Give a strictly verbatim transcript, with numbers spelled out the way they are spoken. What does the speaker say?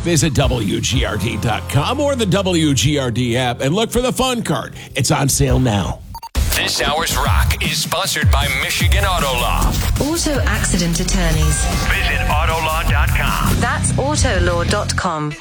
Visit W G R D dot com or the W G R D app and look for the fun card. It's on sale now. This hour's rock is sponsored by Michigan Auto Law. Auto accident attorneys. Visit Autolaw dot com. That's Autolaw dot com.